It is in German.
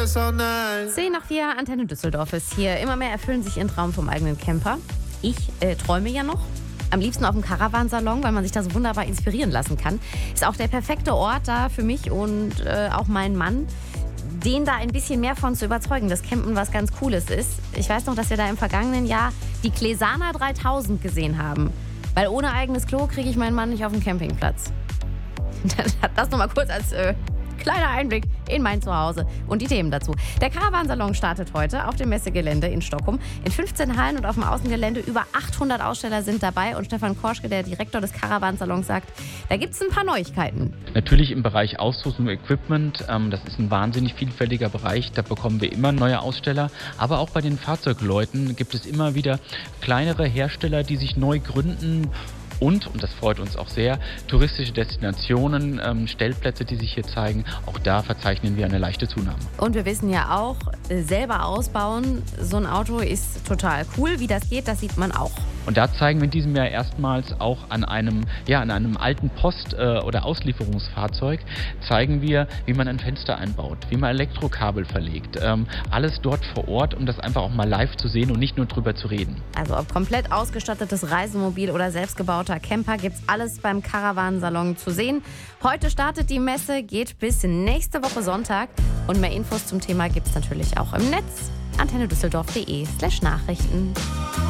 10 nach 4, Antenne Düsseldorf ist hier. Immer mehr erfüllen sich ihren Traum vom eigenen Camper. Ich träume ja noch. Am liebsten auf dem Caravansalon, weil man sich da so wunderbar inspirieren lassen kann. Ist auch der perfekte Ort da für mich und auch meinen Mann, den da ein bisschen mehr von zu überzeugen, dass Campen was ganz Cooles ist. Ich weiß noch, dass wir da im vergangenen Jahr die Klesana 3000 gesehen haben. Weil ohne eigenes Klo kriege ich meinen Mann nicht auf den Campingplatz. Das nochmal kurz als kleiner Einblick in mein Zuhause und die Themen dazu. Der Caravansalon startet heute auf dem Messegelände in Stockholm. In 15 Hallen und auf dem Außengelände über 800 Aussteller sind dabei. Und Stefan Korschke, der Direktor des Caravansalons, sagt, da gibt es ein paar Neuigkeiten. Natürlich im Bereich Ausrüstung und Equipment. Das ist ein wahnsinnig vielfältiger Bereich. Da bekommen wir immer neue Aussteller. Aber auch bei den Fahrzeugleuten gibt es immer wieder kleinere Hersteller, die sich neu gründen. Und das freut uns auch sehr, touristische Destinationen, Stellplätze, die sich hier zeigen. Auch da verzeichnen wir eine leichte Zunahme. Und wir wissen ja auch, selber ausbauen, so ein Auto ist total cool. Wie das geht, das sieht man auch. Und da zeigen wir in diesem Jahr erstmals auch an einem alten Post- oder Auslieferungsfahrzeug, zeigen wir, wie man ein Fenster einbaut, wie man Elektrokabel verlegt. Alles dort vor Ort, um das einfach auch mal live zu sehen und nicht nur drüber zu reden. Also ob komplett ausgestattetes Reisemobil oder selbstgebauter Camper, gibt's alles beim Caravansalon zu sehen. Heute startet die Messe, geht bis nächste Woche Sonntag. Und mehr Infos zum Thema gibt's natürlich auch im Netz. antennedüsseldorf.de/Nachrichten.